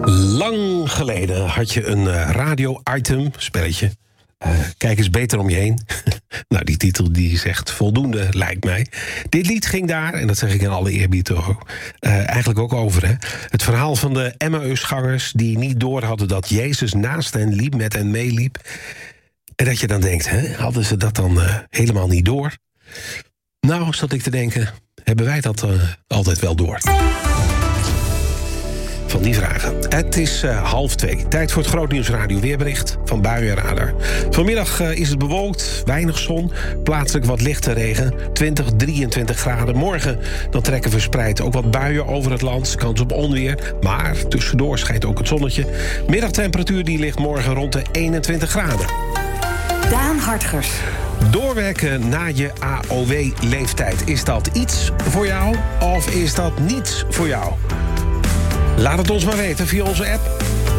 Lang geleden had je een radio-item, spelletje. Kijk eens beter om je heen. Nou, die titel die zegt voldoende, lijkt mij. Dit lied ging daar, en dat zeg ik in alle eerbied toch eigenlijk ook over. Hè? Het verhaal van de Emmausgangers die niet door hadden dat Jezus naast hen liep, met hen meeliep. En dat je dan denkt, hadden ze dat dan helemaal niet door? Nou, zat ik te denken, hebben wij dat altijd wel door? Van die vragen. Het is 1:30. Tijd voor het Grootnieuws Radio weerbericht van Buienradar. Vanmiddag is het bewolkt, weinig zon, plaatselijk wat lichte regen, 20, 23 graden. Morgen dan trekken verspreid ook wat buien over het land, kans op onweer, maar tussendoor schijnt ook het zonnetje. Middagtemperatuur die ligt morgen rond de 21 graden. Daan Hartgers. Doorwerken na je AOW-leeftijd. Is dat iets voor jou of is dat niets voor jou? Laat het ons maar weten via onze app.